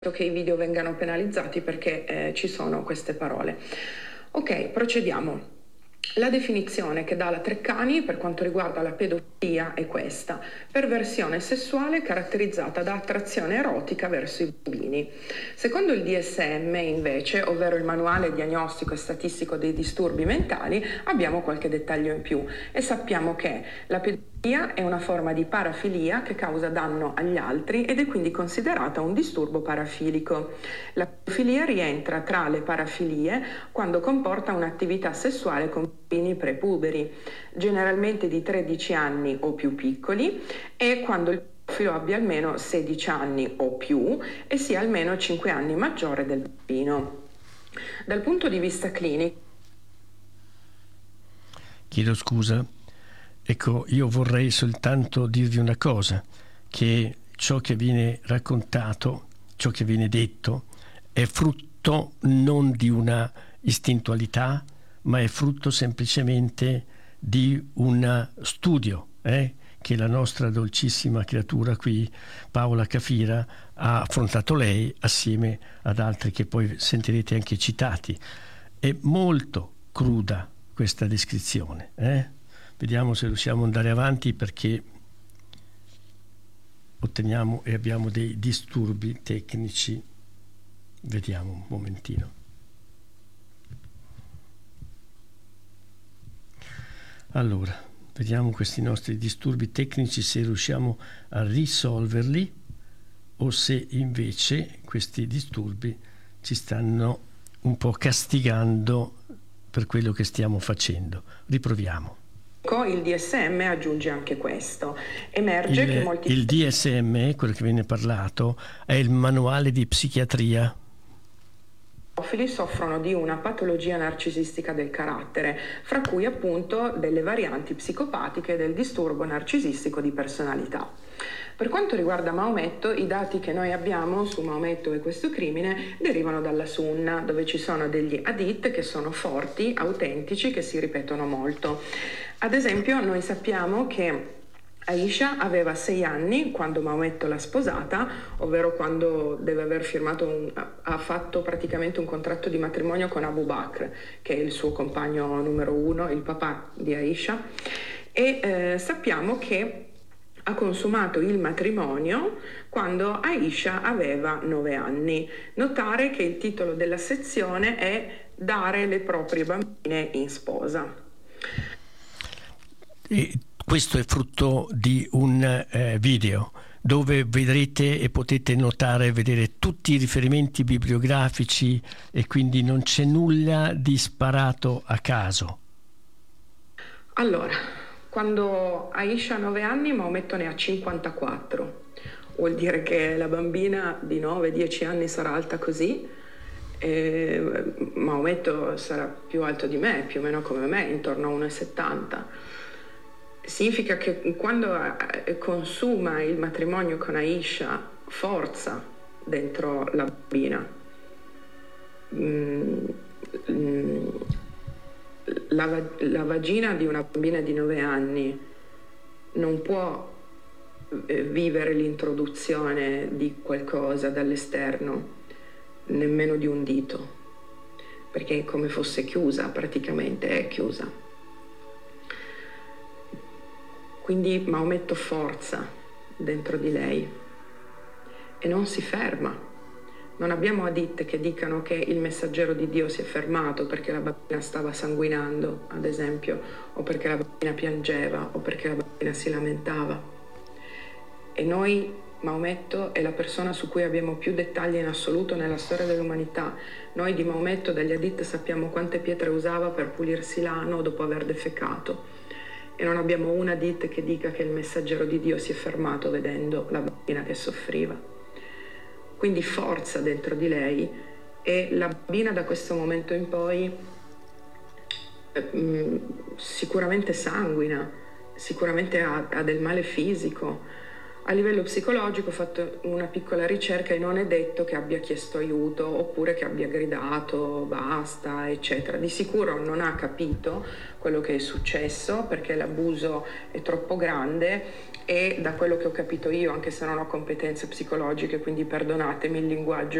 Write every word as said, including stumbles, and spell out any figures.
che i video vengano penalizzati perché eh, ci sono queste parole. Ok, procediamo. La definizione che dà la Treccani per quanto riguarda la pedofilia è questa: perversione sessuale caratterizzata da attrazione erotica verso i bambini. Secondo il D S M invece, ovvero il manuale diagnostico e statistico dei disturbi mentali, abbiamo qualche dettaglio in più e sappiamo che la pedofilia è una forma di parafilia che causa danno agli altri ed è quindi considerata un disturbo parafilico. La pedofilia rientra tra le parafilie quando comporta un'attività sessuale con bambini prepuberi, generalmente di tredici anni o più piccoli, e quando il pedofilo abbia almeno sedici anni o più e sia almeno cinque anni maggiore del bambino. Dal punto di vista clinico... Chiedo scusa. Ecco, io vorrei soltanto dirvi una cosa, che ciò che viene raccontato, ciò che viene detto, è frutto non di una istintualità, ma è frutto semplicemente di un studio eh, che la nostra dolcissima creatura qui, Paola Cafira, ha affrontato lei assieme ad altri che poi sentirete anche citati. È molto cruda questa descrizione, eh? Vediamo se riusciamo ad andare avanti, perché otteniamo e abbiamo dei disturbi tecnici. Vediamo un momentino. Allora, vediamo questi nostri disturbi tecnici, se riusciamo a risolverli o se invece questi disturbi ci stanno un po' castigando per quello che stiamo facendo. Riproviamo. Il D S M aggiunge anche questo. Emerge il, che molti... il D S M, quello che viene parlato, è il manuale di psichiatria. I pedofili soffrono di una patologia narcisistica del carattere, fra cui appunto delle varianti psicopatiche del disturbo narcisistico di personalità. Per quanto riguarda Maometto, i dati che noi abbiamo su Maometto e questo crimine derivano dalla Sunna, dove ci sono degli hadith che sono forti, autentici, che si ripetono molto. Ad esempio, noi sappiamo che Aisha aveva sei anni quando Maometto l'ha sposata, ovvero quando deve aver firmato un, ha fatto praticamente un contratto di matrimonio con Abu Bakr, che è il suo compagno numero uno, il papà di Aisha, e eh, sappiamo che ha consumato il matrimonio quando Aisha aveva nove anni. Notare che il titolo della sezione è Dare le proprie bambine in sposa. E questo è frutto di un eh, video dove vedrete e potete notare e vedere tutti i riferimenti bibliografici, e quindi non c'è nulla di sparato a caso. Allora, quando Aisha ha nove anni, Maometto ne ha cinquantaquattro. Vuol dire che la bambina di nove dieci anni sarà alta così, e Maometto sarà più alto di me, più o meno come me, intorno a uno e settanta. Significa che quando consuma il matrimonio con Aisha, forza dentro la bambina. Mm, mm, la, la vagina di una bambina di nove anni non può eh, vivere l'introduzione di qualcosa dall'esterno, nemmeno di un dito, perché è come fosse chiusa, praticamente è chiusa. Quindi Maometto forza dentro di lei e non si ferma. Non abbiamo hadith che dicano che il messaggero di Dio si è fermato perché la bambina stava sanguinando, ad esempio, o perché la bambina piangeva, o perché la bambina si lamentava. E noi, Maometto è la persona su cui abbiamo più dettagli in assoluto nella storia dell'umanità. Noi di Maometto, dagli hadith, sappiamo quante pietre usava per pulirsi l'ano dopo aver defecato. E non abbiamo un hadith che dica che il messaggero di Dio si è fermato vedendo la bambina che soffriva. Quindi forza dentro di lei, e la bambina da questo momento in poi eh, sicuramente sanguina, sicuramente ha, ha del male fisico, A livello psicologico ho fatto una piccola ricerca e non è detto che abbia chiesto aiuto oppure che abbia gridato basta, eccetera. Di sicuro non ha capito quello che è successo perché l'abuso è troppo grande e da quello che ho capito io, anche se non ho competenze psicologiche, quindi perdonatemi il linguaggio